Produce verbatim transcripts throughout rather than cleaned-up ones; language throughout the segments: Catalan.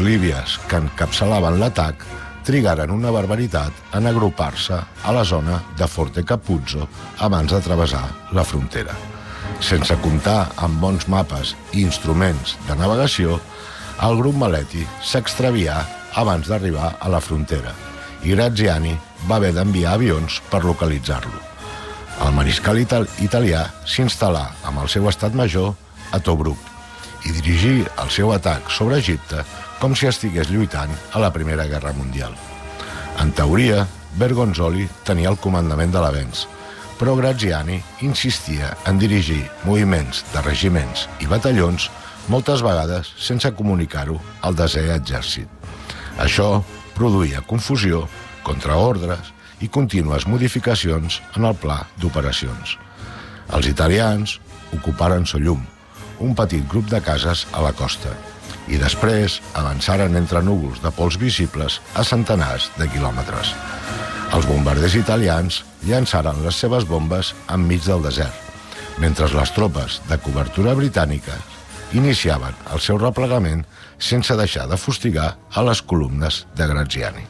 líbies que encapçalaven l'atac trigaren una barbaritat en agrupar-se a la zona de Forte Capuzzo abans de travessar la frontera. Sense comptar amb bons mapes i instruments de navegació, el grup Maletti s'extravià abans d'arribar a la frontera i Graziani va haver d'enviar avions per localitzar-lo. El mariscal ital italià s'instal·là amb el seu estat major a Tobruk i dirigí el seu atac sobre Egipte com si estigués lluitant a la Primera Guerra Mundial. En teoria, Bergonzoli tenia el comandament de l'avenç, però Graziani insistia en dirigir moviments de regiments i batallons moltes vegades sense comunicar-ho al desè exèrcit. Això produïa confusió, contraordres i contínues modificacions en el pla d'operacions. Els italians ocuparen Sollum, un petit grup de cases a la costa, i després avançaren entre núvols de pols visibles a centenars de quilòmetres. Els bombarders italians llançaren les seves bombes enmig del desert, mentre les tropes de cobertura britànica iniciaven el seu replegament sense deixar de fustigar a les columnes de Graziani.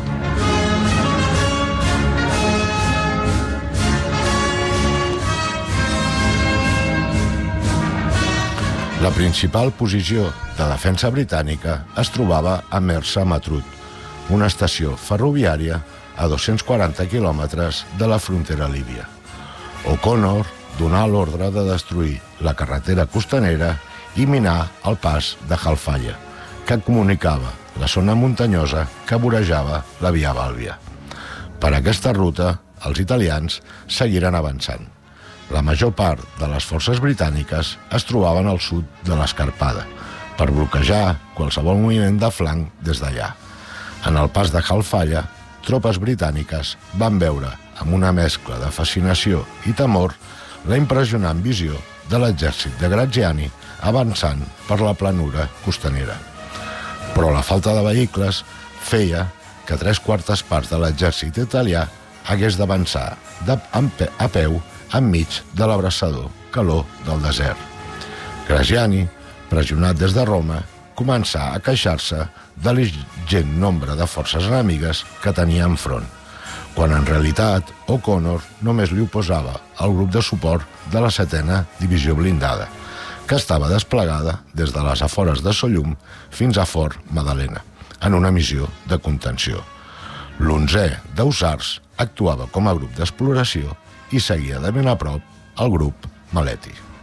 La principal posició de defensa britànica es trobava a Mersa Matruh, una estació ferroviària a dos-cents quaranta quilòmetres de la frontera líbia. O'Connor donà l'ordre de destruir la carretera costanera i minar el pas de Halfaya, que comunicava la zona muntanyosa que vorejava la Via Bàlbia. Per aquesta ruta, els italians seguiren avançant. La major part de les forces britàniques es trobaven al sud de l'Escarpada, per bloquejar qualsevol moviment de flanc des d'allà. En el pas de Halfaya, tropes britàniques van veure, amb una mescla de fascinació i temor, la impressionant visió de l'exèrcit de Graziani avançant per la planura costanera. Però la falta de vehicles feia que tres quartes parts de l'exèrcit italià hagués d'avançar a peu enmig de l'abraçador calor del desert. Graziani, pressionat des de Roma, començà a queixar-se de l'ingent nombre de forces enemigues que tenia enfront, quan en realitat O'Connor només li oposava el grup de suport de la setena divisió blindada, que estava desplegada des de les afores de Sollum fins a Fort Maddalena, en una missió de contenció. L'onzè d'Hussars actuava com a grup d'exploració i seguia de ben a prop el grup Maletti.